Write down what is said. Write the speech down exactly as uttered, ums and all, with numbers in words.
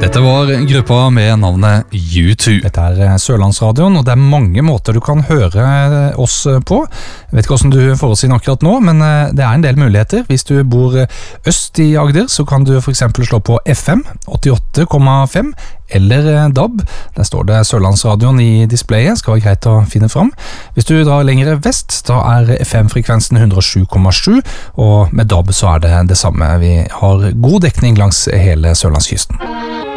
Dette var gruppa med navnet U to. Dette er Sørlandsradioen, og det er mange måter du kan høre oss på. Jeg vet ikke hvordan du får oss inn akkurat nå, men det er en del muligheter. Hvis du bor øst i Agder, så kan du for eksempel slå på F M åttiåtte komma fem eller D A B. Der står det Sørlandsradioen i displayet, skal være greit å finne fram. Hvis du drar lenger vest, da er F M-frekvensen hundre og sju komma sju, og med D A B så er det det samme. Vi har god dekning langs hele Sørlandskysten.